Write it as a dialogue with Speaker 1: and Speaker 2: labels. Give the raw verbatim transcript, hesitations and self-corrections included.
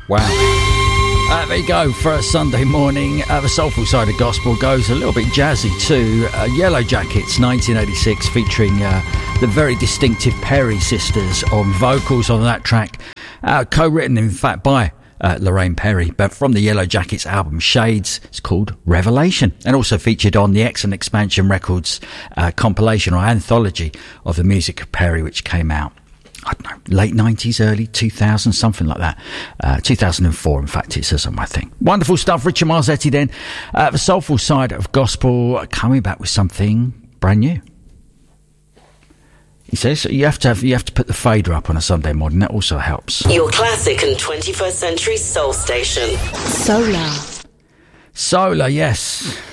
Speaker 1: Wow. Uh, there you go for a Sunday morning. Uh, the soulful side of gospel goes a little bit jazzy too. Uh, Yellow Jackets, nineteen eighty-six, featuring uh, the very distinctive Perry sisters on vocals on that track. Uh, co-written, in fact, by uh, Lorraine Perry, but from the Yellow Jackets album Shades. It's called Revelation, and also featured on the Excellent Expansion Records uh, compilation or anthology of the music of Perry, which came out, I don't know, late nineties, early two thousands, something like that. Uh, two thousand four, in fact, it says on my thing. Wonderful stuff. Richard Marzetti then. Uh, the soulful side of gospel, coming back with something brand new. He says you have to have, you have to put the fader up on a Sunday morning. That also helps.
Speaker 2: Your classic and twenty-first century soul station.
Speaker 3: Solar.
Speaker 1: Solar, yes.